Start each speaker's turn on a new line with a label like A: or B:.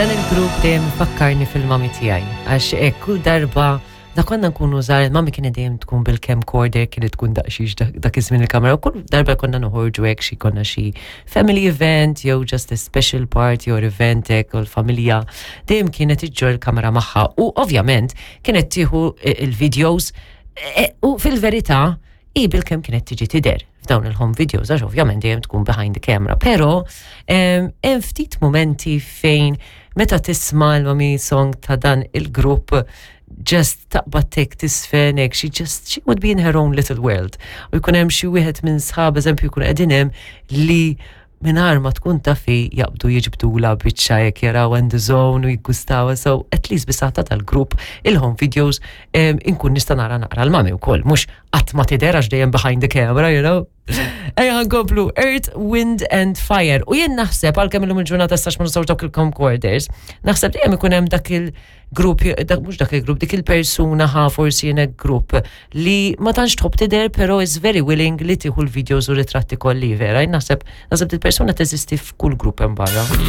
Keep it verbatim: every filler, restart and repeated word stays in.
A: dan il-grupp dejjem fakkarni fil-mami tiegħi għax hekk kull darba da konna nkunu żgħar il-mami kienet dejjem tkun bil-camcorder kienet tkun daqsxiex dak iż-żmien il-kamera u kull darba konna noħorġu hekk xi konna xi family event jew just a special party or event hekk u l-familja dejjem kienet iġġor il-kamera magħha u ovvjament kienet tieħu il-videos u fil-verità i bil-kemm kienet tiġi tidher f'dawn il-home videos, għax ovvjament dejjem tkun behind the camera, però hemm ftit momenti fejn meta tisma' l-mami song ta' dan il-grupp just taqbad tek tisfenek, she just she would be in her own little world. U jkun hemm xi wieħed minn sħab eżempju jkun qegħdin hemm li minar ma tkun tafi jaqbdu jiġbdula biċċa jekk jaraw in the zone u jiggustawa, so at least bisata tal-grupp il-home videos inkun nista' nara naqra l-mami wkoll, mhux qatt ma tidher għax dejjem behind the camera, you know. Ejja ħankomplu Earth, Wind and Fire. U jien naħseb għalkemm illum il-ġurnata stax ma nistgħux dawk il-camcorders, naħseb dejjem ikun hemm dak il-grupp, mhux dak il-grupp, dik il-persuna ħa forsi jiena grupp li ma tantx tħobb tidher però is very willing li tieħu l-videos u ritratti kolli vera. Jien naħseb naħseb il-persuna teżisti f'kull grupp hemm barra.